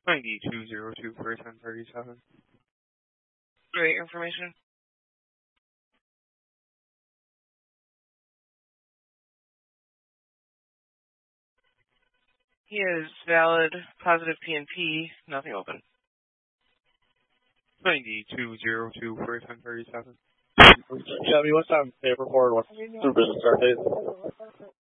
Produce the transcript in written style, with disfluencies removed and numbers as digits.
9202 for 1037. Great information. He is valid, positive PNP, nothing open. 9202 for 1037. Chevy, what time paperboard? What's the business start date?